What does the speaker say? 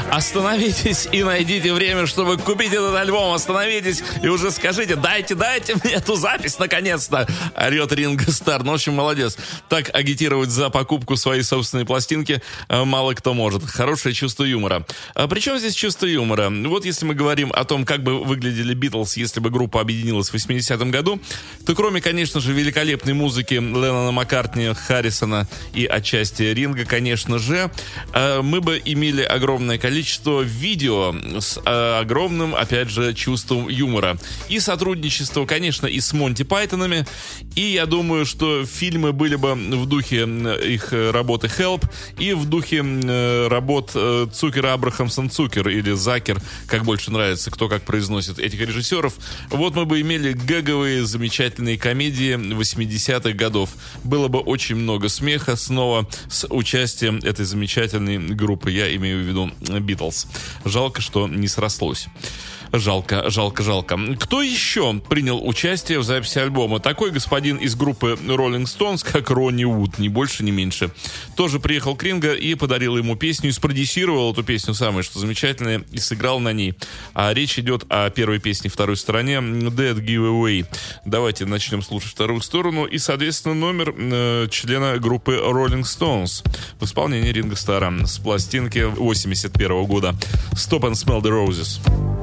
Остановитесь и найдите время, чтобы купить этот альбом. Остановитесь и уже скажите: дайте мне эту запись наконец-то, орет Ринго Старр. Ну, в общем, молодец. Так агитировать за покупку своей собственной пластинки мало кто может. Хорошее чувство юмора. Причем здесь чувство юмора? Вот если мы говорим о том, как бы выглядели Битлз, если бы группа объединилась в 80-м году, то кроме, конечно же, великолепной музыки Леннона, Маккартни, Харрисона и отчасти Ринга, конечно же, мы бы имели огромное количество видео с огромным, опять же, чувством юмора. И сотрудничество, конечно, и с Монти Пайтонами. И я думаю, что фильмы были бы в духе их работы «Help» и в духе работ Цукера, Абрахамсон, Цукер или Закер, как больше нравится, кто как произносит этих режиссеров. Вот мы бы имели гэговые замечательные комедии 80-х годов. Было бы очень много смеха снова с участием этой замечательной группы. Я имею в виду Битлз. Жалко, что не срослось. Жалко. Кто еще принял участие в записи альбома? Такой господин из группы Rolling Stones, как Ронни Вуд, ни больше, ни меньше. Тоже приехал к Ринго и подарил ему песню, и спродюсировал эту песню, самое что замечательное, и сыграл на ней. А речь идет о первой песне второй стороне, Dead Giveaway. Давайте начнем слушать вторую сторону и, соответственно, номер члена группы Rolling Stones в исполнении Ринго Старра с пластинки 81 года Stop and Smell the Roses.